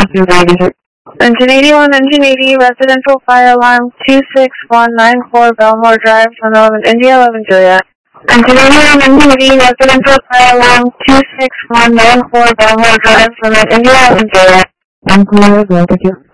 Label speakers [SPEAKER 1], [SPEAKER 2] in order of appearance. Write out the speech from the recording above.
[SPEAKER 1] Engine 81, Engine 80, residential fire alarm 26194 Belmore Drive, 11 India, 11 Juliet. Engine 81, Engine 80, residential fire alarm 26194 Belmore Drive, 11 India, 11 Juliet.
[SPEAKER 2] I'm clear, thank you.